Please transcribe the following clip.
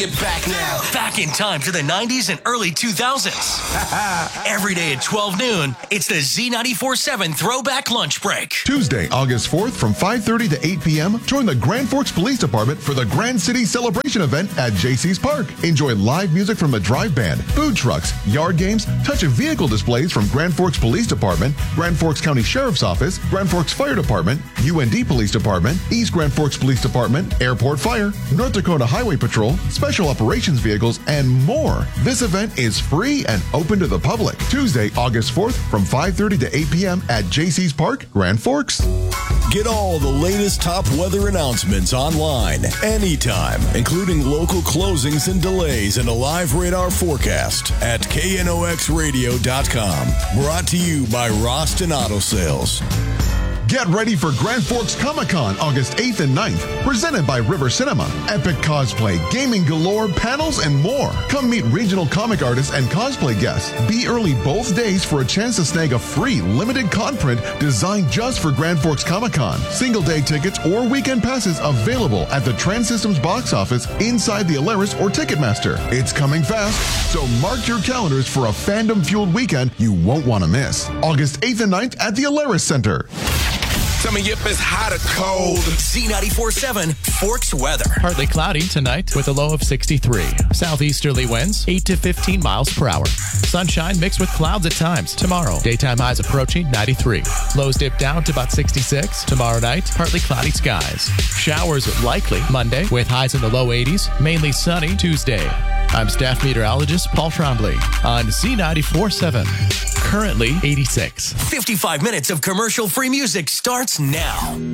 Get back now. Back in time to the 90s and early 2000s. Every day at 12 noon, it's the Z94.7 Throwback Lunch Break. Tuesday, August 4th from 5:30 to 8 p.m., join the Grand Forks Police Department for the Grand City Celebration event at JC's Park. Enjoy live music from the Drive Band, food trucks, yard games, touch of vehicle displays from Grand Forks Police Department, Grand Forks County Sheriff's Office, Grand Forks Fire Department, UND Police Department, East Grand Forks Police Department, Airport Fire, North Dakota Highway Patrol, Special Operations Vehicles, and more. This event is free and open to the public. Tuesday, August 4th from 5:30 to 8 p.m. at JC's Park, Grand Forks. Get all the latest top weather announcements online, anytime, including local closings and delays and a live radar forecast at knoxradio.com. Brought to you by Roston Auto Sales. Get ready for Grand Forks Comic-Con August 8th and 9th, presented by River Cinema. Epic cosplay, gaming galore, panels, and more. Come meet regional comic artists and cosplay guests. Be early both days for a chance to snag a free limited con print designed just for Grand Forks Comic-Con. Single-day tickets or weekend passes available at the Trans Systems box office inside the Alaris or Ticketmaster. It's coming fast, so mark your calendars for a fandom-fueled weekend you won't want to miss. August 8th and 9th at the Alaris Center. Tell me if it's hot or cold. Z94.7 Forks weather. Partly cloudy tonight with a low of 63. Southeasterly winds 8 to 15 miles per hour. Sunshine mixed with clouds at times. Tomorrow, daytime highs approaching 93. Lows dip down to about 66. Tomorrow night, partly cloudy skies. Showers likely Monday with highs in the low 80s. Mainly sunny Tuesday. I'm staff meteorologist Paul Trombley on Z94.7. Currently 86. 55 minutes of commercial-free music starts now.